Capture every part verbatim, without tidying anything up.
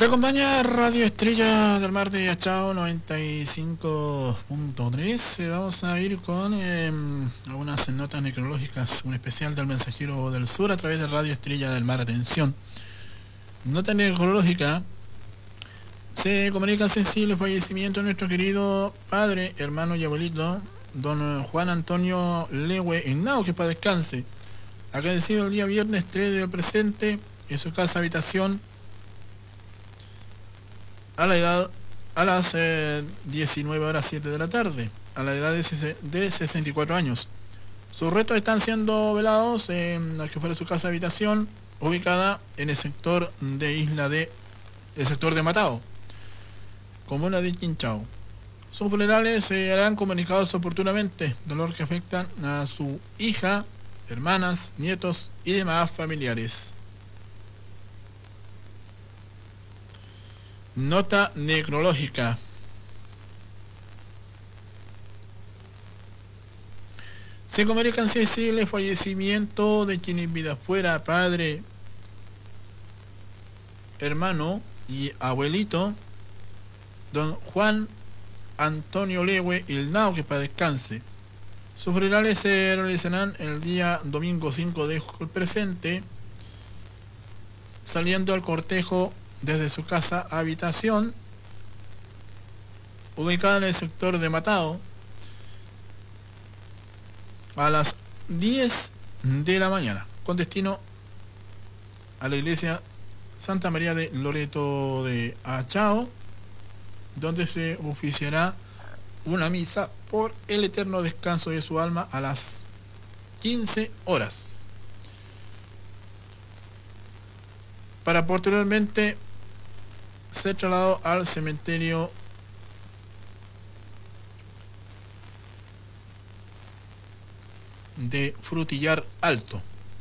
Te acompaña Radio Estrella del Mar de Achao noventa y cinco punto tres. Vamos a ir con eh, algunas notas necrológicas, un especial del Mensajero del Sur a través de Radio Estrella del Mar. Atención. Nota necrológica. Se comunica sensible el fallecimiento de nuestro querido padre, hermano y abuelito, don Juan Antonio Lewe Ignao, que para descanse. Agradecido el día viernes tres del presente en su casa habitación a la edad a las eh, diecinueve horas siete de la tarde, a la edad de, de sesenta y cuatro años. Sus restos están siendo velados en la que fuera su casa habitación, ubicada en el sector de Isla de el sector de Matao, comuna de Chinchao. Sus funerales se harán comunicados oportunamente, dolor que afectan a su hija, hermanas, nietos y demás familiares. Nota necrológica. Se comunica sensible el fallecimiento de quien en vida fuera padre, hermano y abuelito, don Juan Antonio Lewe Ilnao, que para descanse. Sus funerales se realizarán el día domingo cinco de julio presente, saliendo al cortejo desde su casa habitación, ubicada en el sector de Matao, a las diez de la mañana, con destino a la iglesia Santa María de Loreto de Achao, donde se oficiará una misa por el eterno descanso de su alma a las quince horas, para posteriormente ser trasladado al cementerio de Frutillar Alto.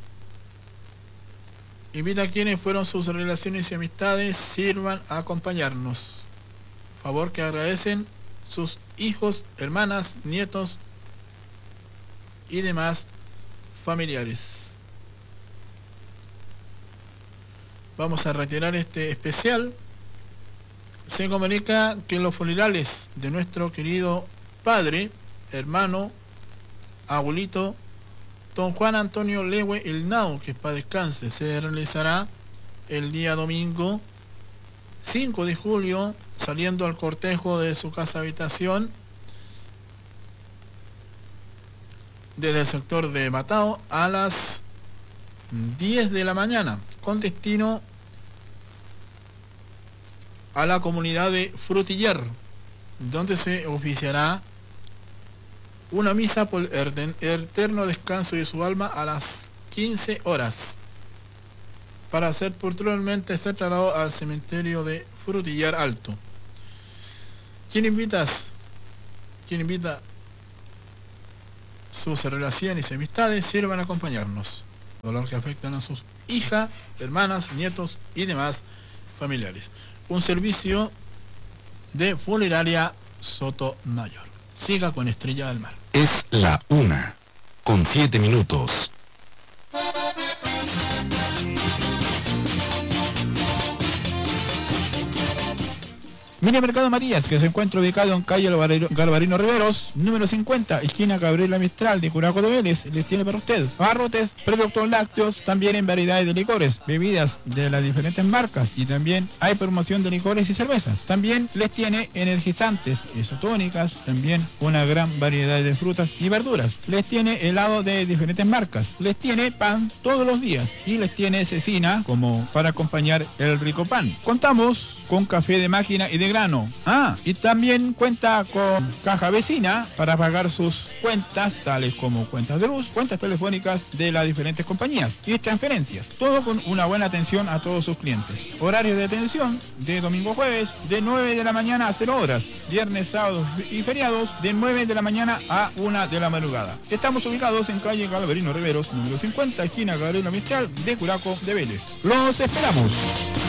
Invita a quienes fueron sus relaciones y amistades sirvan a acompañarnos. Favor que agradecen sus hijos, hermanas, nietos y demás familiares. Vamos a retirar este especial. Se comunica que los funerales de nuestro querido padre, hermano, abuelito, don Juan Antonio Lewe Ilnao, que para descanse, se realizará el día domingo cinco de julio, saliendo al cortejo de su casa habitación desde el sector de Matao a las diez de la mañana, con destino a la comunidad de Frutillar, donde se oficiará una misa por el eterno descanso de su alma a las quince horas, para ser posteriormente ser trasladado al cementerio de Frutillar Alto. ¿Quién invitas? ¿Quién invita? Sus relaciones y amistades sirvan a acompañarnos. Dolor que afectan a sus hijas, hermanas, nietos y demás familiares. Un servicio de Funeraria Sotomayor. Siga con Estrella del Mar. Es la una, con siete minutos. Mini Mercado Matías, que se encuentra ubicado en calle Galvarino Riveros, número cincuenta, esquina Gabriela Mistral de Curaco de Vélez, les tiene para usted abarrotes, productos lácteos, también en variedades de licores, bebidas de las diferentes marcas, y también hay promoción de licores y cervezas. También les tiene energizantes, isotónicas, también una gran variedad de frutas y verduras. Les tiene helado de diferentes marcas, les tiene pan todos los días y les tiene cecina como para acompañar el rico pan. Contamos con café de máquina y de grano. Ah, y también cuenta con caja vecina para pagar sus cuentas, tales como cuentas de luz, cuentas telefónicas de las diferentes compañías y transferencias. Todo con una buena atención a todos sus clientes. Horarios de atención de domingo a jueves de nueve de la mañana a cero horas. Viernes, sábados y feriados de nueve de la mañana a una de la madrugada. Estamos ubicados en calle Galvarino Riveros, número cincuenta, esquina Gabriela Mistral de Curaco de Vélez. ¡Los esperamos!